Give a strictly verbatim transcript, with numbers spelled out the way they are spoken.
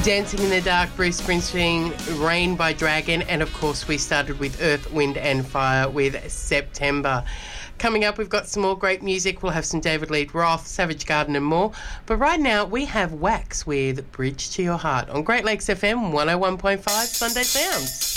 Dancing in the Dark, Bruce Springsteen, Rain by Dragon, and of course we started with Earth, Wind and Fire with September. Coming up, we've got some more great music. We'll have some David Lee Roth, Savage Garden and more. But right now, we have Wax with Bridge to Your Heart on Great Lakes F M one oh one point five Sunday Sounds.